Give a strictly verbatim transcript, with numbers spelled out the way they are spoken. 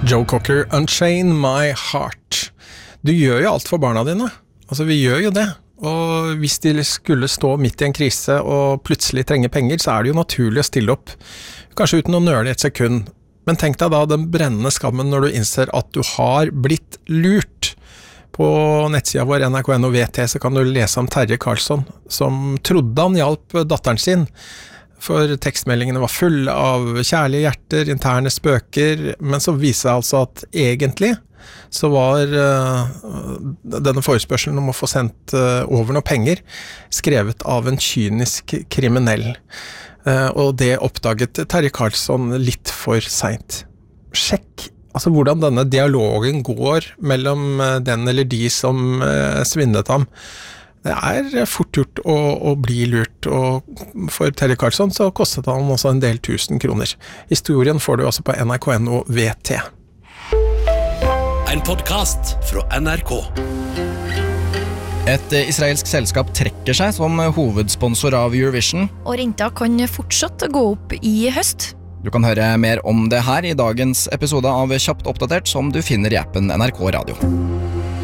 Joe Cocker, Unchain My Heart. Du gjør jo alt for barna dine. Altså, vi gjør jo det. Og hvis de skulle stå midt i en krise og plutselig trenge penger, så er det jo naturlig å stille opp. Kanskje uten å nøle et sekund. Men tenk deg da den brennende skammen når du innser at du har blitt lurt. På nettsida vår N R K N og V T så kan du lese om Terje Karlsson, som trodde han hjalp datteren sin. For tekstmeldingene var fulle av kjærlige hjerter, interne spøker, men så viser det altså at egentlig så var uh, denne forespørselen om å få sendt uh, over noen penger skrevet av en kynisk kriminell. Uh, og det oppdaget Terje Karlsson litt for sent. Sjekk altså hvordan denne dialogen går mellom uh, den eller de som uh, svindlet ham. Det er fort gjort å, å bli lurt, og for Terje Karlsson så kostet han også en del tusen kroner. Historien får du også på N R K N og V T. En podcast fra N R K. Et israelsk selskap trekker seg som hovedsponsor av Eurovision. Og renta kan fortsatt gå opp i høst. Du kan høre mer om det her i dagens episode av Kjapt oppdatert, som du finner i appen N R K Radio.